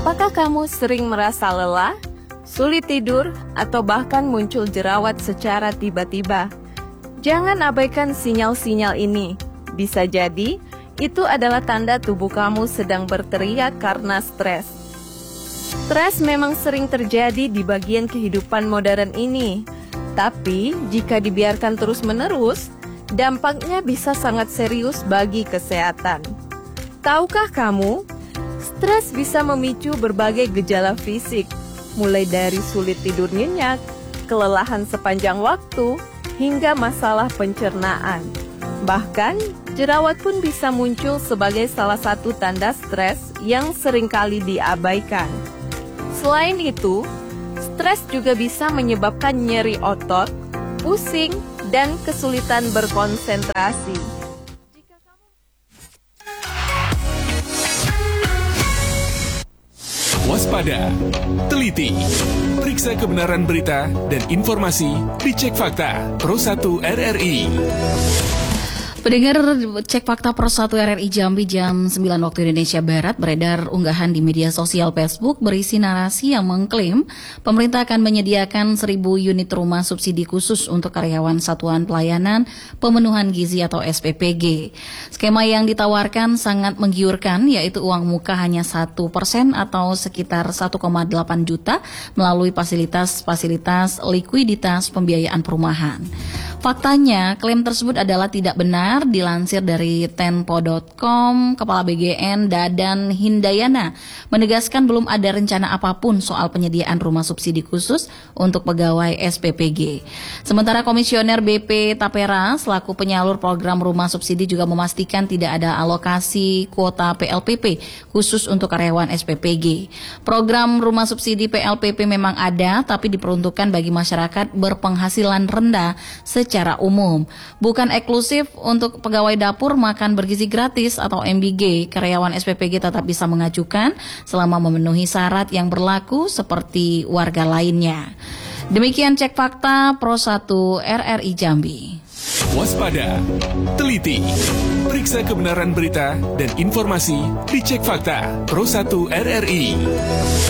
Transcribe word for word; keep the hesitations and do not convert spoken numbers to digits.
Apakah kamu sering merasa lelah, sulit tidur, atau bahkan muncul jerawat secara tiba-tiba? Jangan abaikan sinyal-sinyal ini. Bisa jadi, itu adalah tanda tubuh kamu sedang berteriak karena stres. Stres memang sering terjadi di bagian kehidupan modern ini. Tapi, jika dibiarkan terus-menerus, dampaknya bisa sangat serius bagi kesehatan. Tahukah kamu, stres bisa memicu berbagai gejala fisik, mulai dari sulit tidur nyenyak, kelelahan sepanjang waktu, hingga masalah pencernaan. Bahkan, jerawat pun bisa muncul sebagai salah satu tanda stres yang seringkali diabaikan. Selain itu, stres juga bisa menyebabkan nyeri otot, pusing, dan kesulitan berkonsentrasi. Waspada, teliti, periksa kebenaran berita dan informasi, dicek fakta Pro satu R R I. Pendengar Cek Fakta Pro satu R R I Jambi jam sembilan waktu Indonesia Barat, beredar unggahan di media sosial Facebook berisi narasi yang mengklaim pemerintah akan menyediakan seribu unit rumah subsidi khusus untuk karyawan Satuan Pelayanan Pemenuhan Gizi atau S P P G. Skema yang ditawarkan sangat menggiurkan, yaitu uang muka hanya satu persen atau sekitar satu koma delapan juta melalui fasilitas-fasilitas likuiditas pembiayaan perumahan. Faktanya, klaim tersebut adalah tidak benar. Dilansir dari tempo dot com, Kepala B G N Dadan Hindayana menegaskan belum ada rencana apapun soal penyediaan rumah subsidi khusus untuk pegawai S P P G. Sementara Komisioner B P Tapera selaku penyalur program rumah subsidi juga memastikan tidak ada alokasi kuota P L P P khusus untuk karyawan S P P G. Program rumah subsidi P L P P memang ada, tapi diperuntukkan bagi masyarakat berpenghasilan rendah secara umum, bukan eksklusif untuk pegawai dapur makan bergizi gratis atau M B G. Karyawan S P P G tetap bisa mengajukan selama memenuhi syarat yang berlaku seperti warga lainnya. Demikian Cek Fakta Pro satu R R I Jambi. Waspada, teliti, periksa kebenaran berita dan informasi, dicek fakta Pro satu R R I.